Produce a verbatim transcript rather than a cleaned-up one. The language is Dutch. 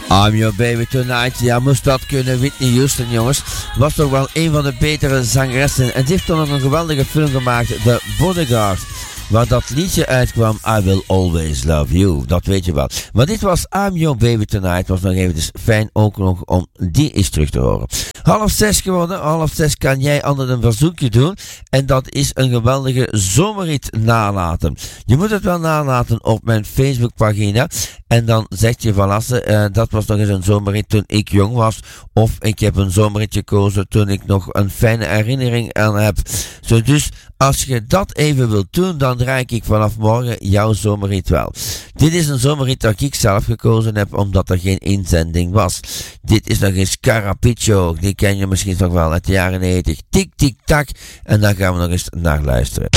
I'm Your Baby Tonight. Ja, moest dat kunnen. Whitney Houston, jongens. Was toch wel een van de betere zangeressen. En ze heeft toch nog een geweldige film gemaakt. The Bodyguard. Waar dat liedje uitkwam, I Will Always Love You. Dat weet je wel. Maar dit was I'm Your Baby Tonight. Was nog even dus fijn ook nog om die eens terug te horen. Half zes geworden. Half zes kan jij anderen een verzoekje doen. En dat is een geweldige zomerrit nalaten. Je moet het wel nalaten op mijn Facebookpagina. En dan zegt je van Lasse, uh, dat was nog eens een zomerrit toen ik jong was. Of ik heb een zomerrit gekozen toen ik nog een fijne herinnering aan heb. Zo dus, als je dat even wilt doen, dan draai ik vanaf morgen jouw zomerrit wel. Dit is een zomerrit dat ik zelf gekozen heb, omdat er geen inzending was. Dit is nog eens Carapiccio. Die ken je misschien nog wel uit de jaren negentig. Tik, tik, tak. En daar gaan we nog eens naar luisteren.